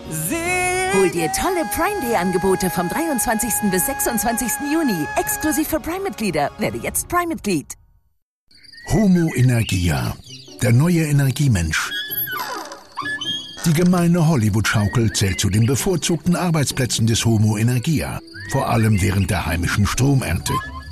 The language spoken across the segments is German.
Hol dir tolle Prime-Day-Angebote vom 23. bis 26. Juni. Exklusiv für Prime-Mitglieder. Werde jetzt Prime-Mitglied. Homo Energia, der neue Energiemensch. Die gemeine Hollywood-Schaukel zählt zu den bevorzugten Arbeitsplätzen des Homo Energia, vor allem während der heimischen Stromernte.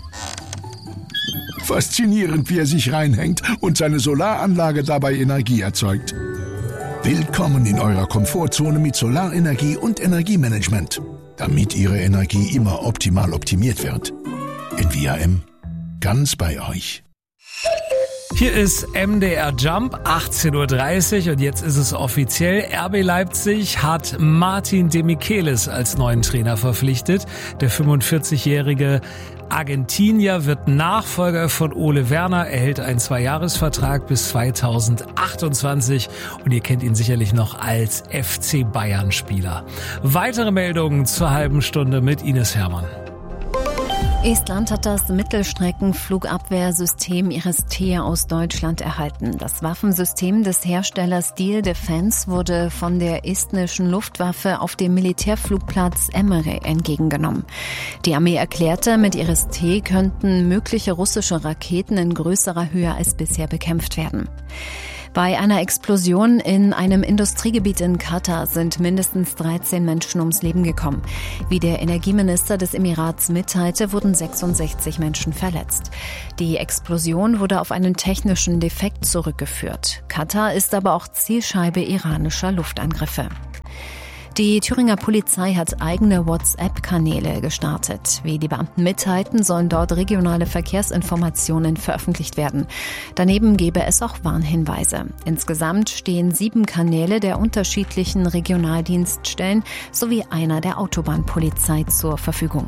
Faszinierend, wie er sich reinhängt und seine Solaranlage dabei Energie erzeugt. Willkommen in eurer Komfortzone mit Solarenergie und Energiemanagement, damit Ihre Energie immer optimal optimiert wird. NVAM, ganz bei euch. Hier ist MDR Jump, 18.30 Uhr und jetzt ist es offiziell. RB Leipzig hat Martin Demichelis als neuen Trainer verpflichtet. Der 45-jährige Argentinier wird Nachfolger von Ole Werner, erhält einen 2-Jahres-Vertrag bis 2028 und ihr kennt ihn sicherlich noch als FC Bayern-Spieler. Weitere Meldungen zur halben Stunde mit Ines Hermann. Estland hat das Mittelstreckenflugabwehrsystem Iris-T aus Deutschland erhalten. Das Waffensystem des Herstellers Steel Defense wurde von der estnischen Luftwaffe auf dem Militärflugplatz Emere entgegengenommen. Die Armee erklärte, mit Iris-T könnten mögliche russische Raketen in größerer Höhe als bisher bekämpft werden. Bei einer Explosion in einem Industriegebiet in Katar sind mindestens 13 Menschen ums Leben gekommen. Wie der Energieminister des Emirats mitteilte, wurden 66 Menschen verletzt. Die Explosion wurde auf einen technischen Defekt zurückgeführt. Katar ist aber auch Zielscheibe iranischer Luftangriffe. Die Thüringer Polizei hat eigene WhatsApp-Kanäle gestartet. Wie die Beamten mitteilten, sollen dort regionale Verkehrsinformationen veröffentlicht werden. Daneben gebe es auch Warnhinweise. Insgesamt stehen 7 Kanäle der unterschiedlichen Regionaldienststellen sowie einer der Autobahnpolizei zur Verfügung.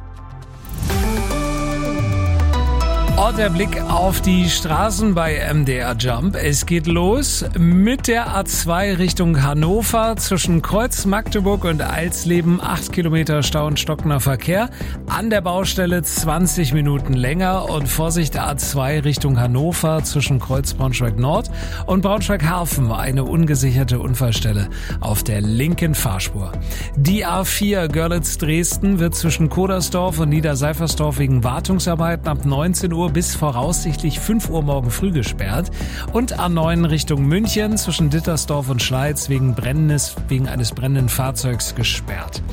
Der Blick auf die Straßen bei MDR Jump. Es geht los mit der A2 Richtung Hannover zwischen Kreuz Magdeburg und Alsleben. 8 Kilometer Stau und stockender Verkehr. An der Baustelle 20 Minuten länger. Und Vorsicht, der A2 Richtung Hannover zwischen Kreuz Braunschweig Nord und Braunschweig Hafen. Eine ungesicherte Unfallstelle auf der linken Fahrspur. Die A4 Görlitz Dresden wird zwischen Kodersdorf und Niederseifersdorf wegen Wartungsarbeiten ab 19 Uhr bis voraussichtlich 5 Uhr morgen früh gesperrt. Und A9 Richtung München zwischen Dittersdorf und Schleiz wegen eines brennenden Fahrzeugs gesperrt.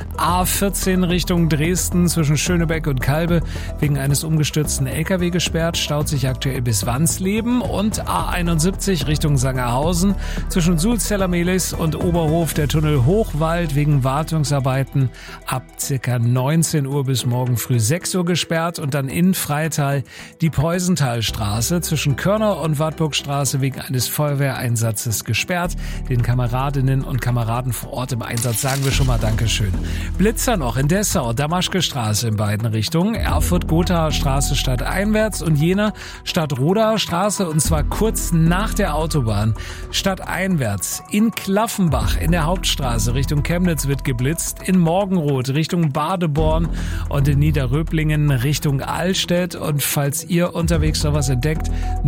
A14 Richtung Dresden zwischen Schönebeck und Kalbe wegen eines umgestürzten LKW gesperrt, staut sich aktuell bis Wansleben. Und A71 Richtung Sangerhausen zwischen Sulzeller-Mehlis und Oberhof der Tunnel Hochwald wegen Wartungsarbeiten ab ca. 19 Uhr bis morgen früh 6 Uhr gesperrt. Und dann in Freital die Preusenthalstraße zwischen Körner und Wartburgstraße wegen eines Feuerwehreinsatzes gesperrt. Den Kameradinnen und Kameraden vor Ort im Einsatz sagen wir schon mal Dankeschön. Blitzer noch in Dessau, Damaschke Straße in beiden Richtungen, Erfurt-Gothaer Straße stadteinwärts und Jena Stadt-Rodaer Straße und zwar kurz nach der Autobahn stadteinwärts. In Klaffenbach in der Hauptstraße Richtung Chemnitz wird geblitzt, in Morgenroth Richtung Badeborn und in Niederröblingen Richtung Allstedt. Und falls ihr unterwegs noch was entdeckt,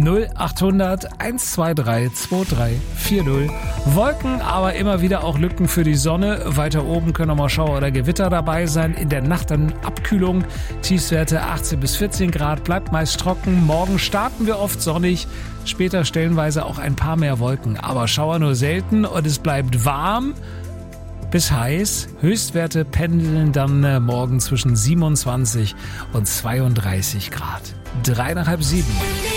0800 123 2340. Wolken, aber immer wieder auch Lücken für die Sonne. Weiter oben können noch mal Schauer oder Gewitter dabei sein. In der Nacht dann Abkühlung, Tiefstwerte 18 bis 14 Grad, bleibt meist trocken. Morgen starten wir oft sonnig, später stellenweise auch ein paar mehr Wolken. Aber Schauer nur selten und es bleibt warm bis heiß. Höchstwerte pendeln dann morgen zwischen 27 und 32 Grad. 6:30.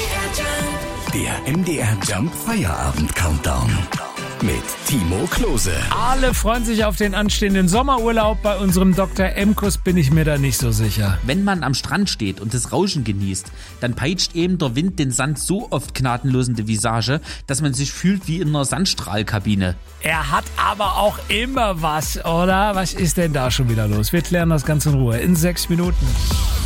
Der MDR Jump Feierabend Countdown mit Timo Klose. Alle freuen sich auf den anstehenden Sommerurlaub. Bei unserem Dr. Emkus bin ich mir da nicht so sicher. Wenn man am Strand steht und das Rauschen genießt, dann peitscht eben der Wind den Sand so oft gnadenlos in die Visage, dass man sich fühlt wie in einer Sandstrahlkabine. Er hat aber auch immer was, oder? Was ist denn da schon wieder los? Wir klären das Ganze in Ruhe in 6 Minuten.